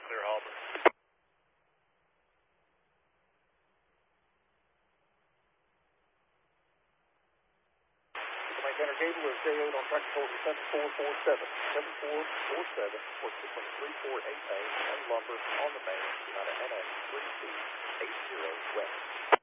clear harbor. Maintainer Gable is J8 on track control to 7447. 7447, ports between 348 main and lumber on the main, United NX 3280 west.